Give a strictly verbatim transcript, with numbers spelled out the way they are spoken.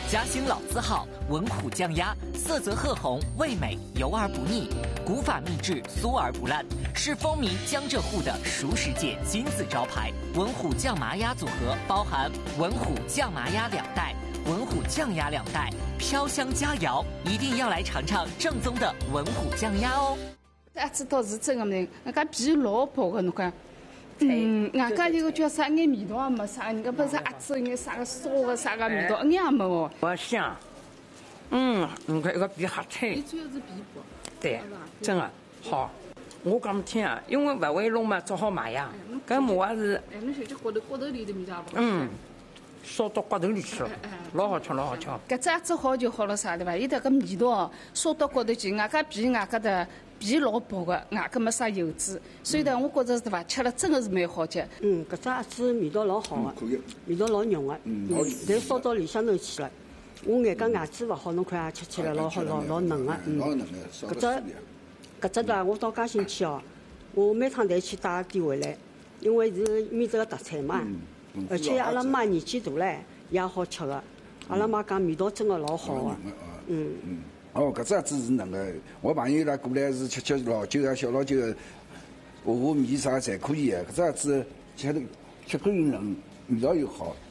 嘉兴老字号文虎酱鸭，色泽褐红，味美，油而不腻，古法秘制，酥而不烂，是风靡江浙沪的熟食界金字招牌。文虎酱麻鸭组合包含文虎酱麻鸭两袋、文虎酱鸭两袋，飘香佳肴，一定要来尝尝正宗的文虎酱鸭哦。 鸭子倒是真的呢，人家皮老薄的，侬看。嗯，外加这个叫啥，一眼味道也没啥，人家不是鸭子一眼啥个烧个啥个味道，一眼也没哦。 我香，嗯，你看一个皮黑脆。 你主要是皮薄。 对，真的好。我讲听啊，因为不会弄嘛，只好买呀。搿我也是。 哎，侬小吃骨头骨头里的味道不？ 嗯，烧到骨头里去了，老好吃，老好吃。 搿只鸭子好就好了啥对伐？伊迭个味道烧到骨头去，外加皮外加的。皮老薄的，外加没啥油脂，所以呢，我觉着对伐，吃了真的是蛮好吃。 嗯，搿只鸭子味道老好的，味道老浓的，嗯，但烧到里向头去了。我眼讲牙齿勿好，侬看也吃起来老好，老老嫩的，嗯。搿只搿只呢，我到嘉兴去哦，我每趟侪去带点回来，因为是面这个特产嘛，而且阿拉妈年纪大唻，也好吃的。阿拉妈讲味道真的老好的，嗯。 哦，搿只鸭子是嫩个。我朋友伊拉过来是吃吃老酒啊、小老酒，下下面啥侪可以个。搿只鸭子吃的吃口又嫩，味道又好。